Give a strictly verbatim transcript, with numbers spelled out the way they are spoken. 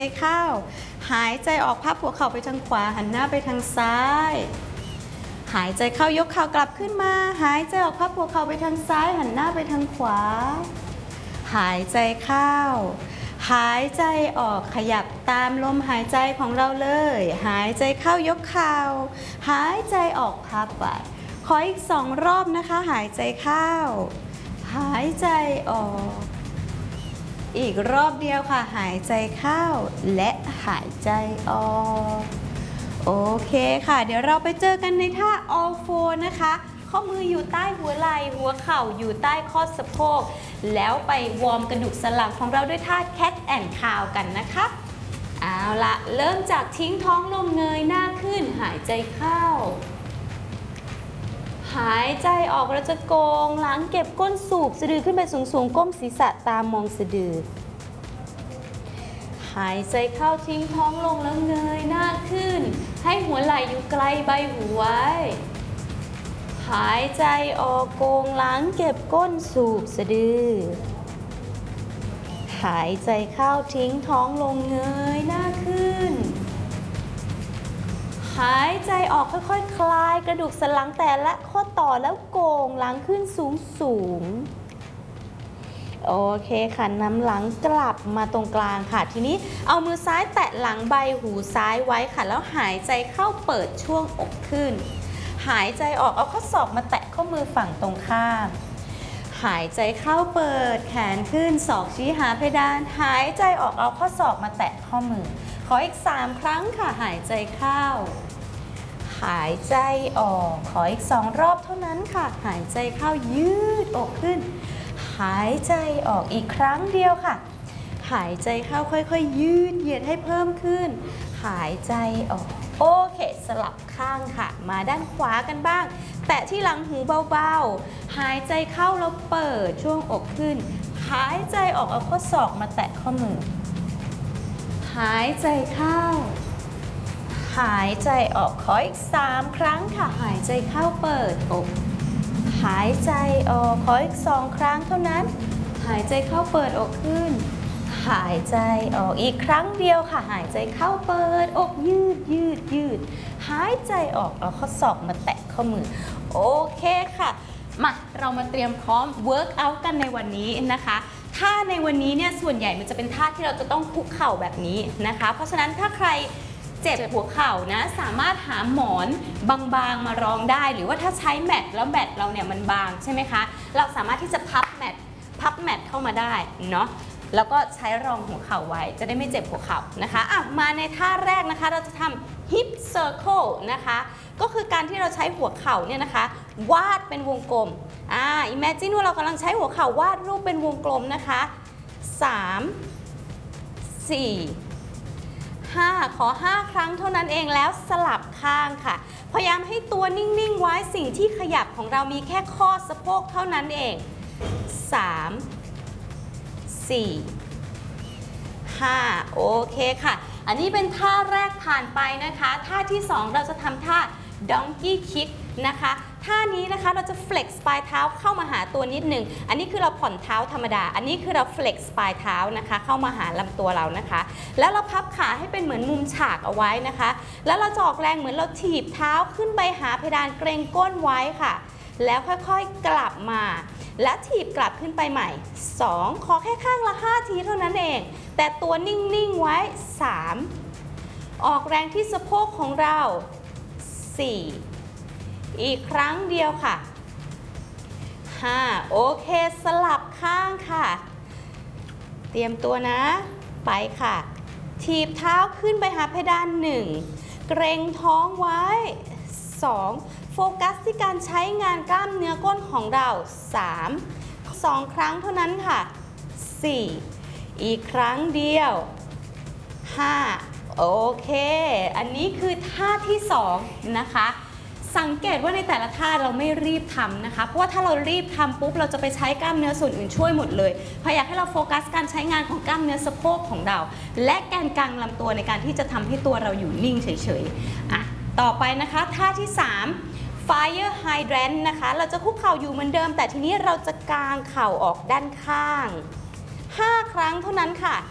ใจเข้าหายใจออกพับหัวเข่าไปทางขวาหันหน้าไปทางซ้ายหายใจเข้ายกเข่ากลับขึ้นมาหายใจออกพับหัวเข่าไปทางซ้ายหันหน้าไปทางขวาหายใจเข้าหายใจออกขยับตามลมหายใจของเราเลยหายใจเข้ายกเข่าหายใจออกพับไปขออีกสองรอบนะคะหายใจเข้าหายใจออกอีกรอบเดียวค่ะหายใจเข้าและหายใจออกโอเคค่ะเดี๋ยวเราไปเจอกันในท่า all four นะคะข้อมืออยู่ใต้หัวไหล่หัวเข่าอยู่ใต้ข้อสะโพกแล้วไปวอร์มกระดูกสันหลังของเราด้วยท่า cat and cow กันนะคะเอาละเริ่มจากทิ้งท้องลงเงยหน้าขึ้นหายใจเข้าหายใจออกเราจะโกงหลังเก็บก้นสูบสะดือขึ้นไปสูงๆก้มศีรษะตามมองสะดือหายใจเข้าทิ้งท้องลงแล้วเงยหน้าขึ้นให้หัวไหล่อยู่ไกลใบหูไว้หายใจออกโกงหลังเก็บก้นสูบสะดือหายใจเข้าทิ้งท้องลงเงยหน้าขึ้นหายใจออกค่อยๆ ค, คลายกระดูกสันหลังแต่ละข้อต่อแล้วโกงหลังขึ้นสูงสูงโอเคค่ะนำหลังกลับมาตรงกลางค่ะทีนี้เอามือซ้ายแตะหลังใบหูซ้ายไว้ค่ะแล้วหายใจเข้าเปิดช่วงอกขึ้นหายใจออกเอาข้อศอกมาแตะข้อมือฝั่งตรงข้ามหายใจเข้าเปิดแขนขึ้นศอกชี้หาเพดานหายใจออกเอาข้อศอกมาแตะข้อมือขออีกสามครั้งค่ะหายใจเข้าหายใจออกขออีกสองรอบเท่านั้นค่ะหายใจเข้ายืดอกขึ้นหายใจออกอีกครั้งเดียวค่ะหายใจเข้าค่อยๆยืดเหยียดให้เพิ่มขึ้นหายใจออกโอเคสลับข้างค่ะมาด้านขวากันบ้างแตะที่หลังหูเบาๆหายใจเข้าแล้วเปิดช่วงอกขึ้นหายใจออกเอาข้อศอกมาแตะข้อมือหายใจเข้าหายใจออกขออีกสามครั้งค่ะหายใจเข้าเปิดอกหายใจออกขออีกสองครั้งเท่านั้นหายใจเข้าเปิดอกขึ้นหายใจออกอีกครั้งเดียวค่ะหายใจเข้าเปิดอกยืดยืดยืดหายใจออกเอาข้อศอกมาแตะข้อมือโอเคค่ะมาเรามาเตรียมพร้อมเวิร์กอัลกันในวันนี้นะคะท่าในวันนี้เนี่ยส่วนใหญ่มันจะเป็นท่าที่เราจะต้องคุกเข่าแบบนี้นะคะเพราะฉะนั้นถ้าใครเจ็บหัวเข่านะสามารถหาหมอนบางๆมารองได้หรือว่าถ้าใช้แมทแล้วแมทเราเนี่ยมันบางใช่ไหมคะเราสามารถที่จะพับแมทพับแมทเข้ามาได้เนาะแล้วก็ใช้รองหัวเข่าไว้จะได้ไม่เจ็บหัวเข่านะคะอ่ะมาในท่าแรกนะคะเราจะทำ hip circle นะคะก็คือการที่เราใช้หัวเข่าเนี่ยนะคะวาดเป็นวงกลมอ่า imagine ว่าเรากำลังใช้หัวเข่าวาดรูปเป็นวงกลมนะคะสาม สี่ห้าขอห้าครั้งเท่านั้นเองแล้วสลับข้างค่ะพยายามให้ตัวนิ่งๆไว้สิ่งที่ขยับของเรามีแค่ข้อสะโพกเท่านั้นเองสาม สี่ ห้าโอเคค่ะอันนี้เป็นท่าแรกผ่านไปนะคะท่าที่สองเราจะทำท่า donkey kick นะคะท่านี้นะคะเราจะ flex ปลายเท้าเข้ามาหาตัวนิดหนึ่งอันนี้คือเราผ่อนเท้าธรรมดาอันนี้คือเรา flex ปลายเท้านะคะเข้ามาหาลำตัวเรานะคะแล้วเราพับขาให้เป็นเหมือนมุมฉากเอาไว้นะคะแล้วเราจะออกแรงเหมือนเราถีบเท้าขึ้นไปหาเพดานเกรงก้นไว้ค่ะแล้วค่อยๆกลับมาและถีบกลับขึ้นไปใหม่สองขอแค่ข้างละห้าทีเท่านั้นเองแต่ตัวนิ่งๆไว้สามออกแรงที่สะโพกของเราสี่อีกครั้งเดียวค่ะห้าโอเคสลับข้างค่ะเตรียมตัวนะไปค่ะถีบเท้าขึ้นไปหาเพดานหนึ่งเกรงท้องไว้สองโฟกัสที่การใช้งานกล้ามเนื้อก้นของเราสาม สองครั้งเท่านั้นค่ะสี่อีกครั้งเดียวห้าโอเคอันนี้คือท่าที่สองนะคะสังเกตว่าในแต่ละท่าเราไม่รีบทำนะคะเพราะว่าถ้าเรารีบทำปุ๊บเราจะไปใช้กล้ามเนื้อส่วนอื่นช่วยหมดเลยพยายามให้เราโฟกัสการใช้งานของกล้ามเนื้อสะโพกของเราและแกนกลางลำตัวในการที่จะทำให้ตัวเราอยู่นิ่งเฉยๆอ่ะต่อไปนะคะท่าที่สาม Fire Hydrant นะคะเราจะคุกเข่าอยู่เหมือนเดิมแต่ทีนี้เราจะกางเข่าออกด้านข้างห้าครั้งเท่านั้นค่ะ